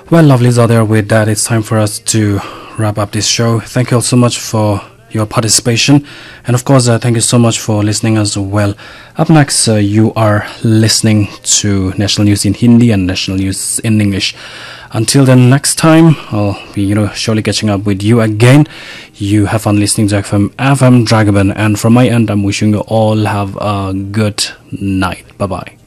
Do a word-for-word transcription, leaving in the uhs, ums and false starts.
Well, lovelies out there, with that, it's time for us to wrap up this show. Thank you all so much for your participation, and of course uh, thank you so much for listening as well. Up next, uh, you are listening to National News in Hindi and National News in English. Until then, next time I'll be you know surely catching up with you again. You have fun listening to F M F M Dragon, and from my end I'm wishing you all have a good night. Bye bye.